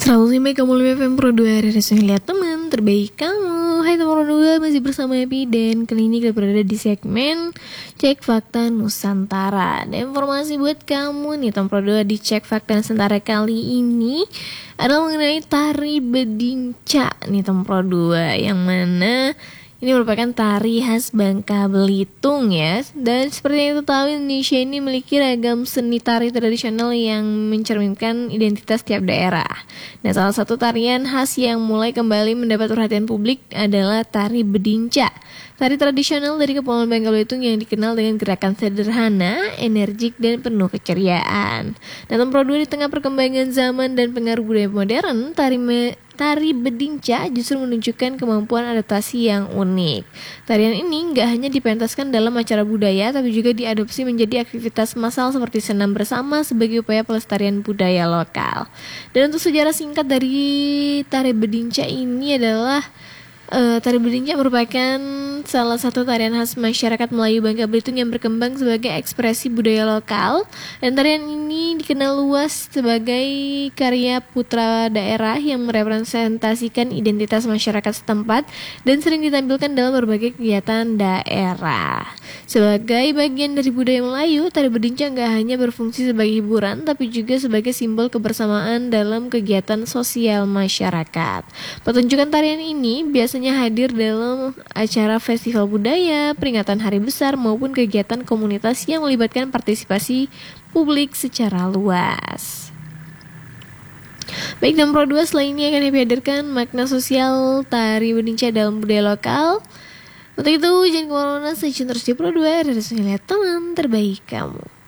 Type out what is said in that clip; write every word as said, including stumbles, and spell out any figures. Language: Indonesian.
seratus lima koma lima F M Pro dua R S lihat teman terbaik kamu. Hai teman Pro dua, masih bersama Epi dan kali ini kita berada di segmen Cek Fakta Nusantara. Dan informasi buat kamu nih teman Pro dua di Cek Fakta Nusantara kali ini adalah mengenai tari bedinca nih teman Pro dua, yang mana ini merupakan tari khas Bangka Belitung ya. Dan seperti yang kita tahu, Indonesia ini memiliki ragam seni tari tradisional yang mencerminkan identitas tiap daerah. Nah, salah satu tarian khas yang mulai kembali mendapat perhatian publik adalah tari bedinca. Tari tradisional dari Kepulauan Bangka Belitung yang dikenal dengan gerakan sederhana, energik, dan penuh keceriaan. Nah, Pro dua, di tengah perkembangan zaman dan pengaruh budaya modern, tari me- Tari bedinca justru menunjukkan kemampuan adaptasi yang unik. Tarian ini nggak hanya dipentaskan dalam acara budaya, tapi juga diadopsi menjadi aktivitas massal seperti senam bersama sebagai upaya pelestarian budaya lokal. Dan untuk sejarah singkat dari tari bedinca ini adalah Uh, tari bedinca merupakan salah satu tarian khas masyarakat Melayu Bangka Belitung yang berkembang sebagai ekspresi budaya lokal. Dan tarian ini dikenal luas sebagai karya putra daerah yang merepresentasikan identitas masyarakat setempat dan sering ditampilkan dalam berbagai kegiatan daerah. Sebagai bagian dari budaya Melayu, tari bedinca nggak hanya berfungsi sebagai hiburan, tapi juga sebagai simbol kebersamaan dalam kegiatan sosial masyarakat. Pertunjukan tarian ini biasanya hadir dalam acara festival budaya, peringatan hari besar, maupun kegiatan komunitas yang melibatkan partisipasi publik secara luas. Baik, dan Pro dua setelah ini akan dihadirkan makna sosial tari bedinca dalam budaya lokal. Untuk itu, jangan kemana-mana, stay tune terus di Pro dua, dan lihat teman terbaik kamu.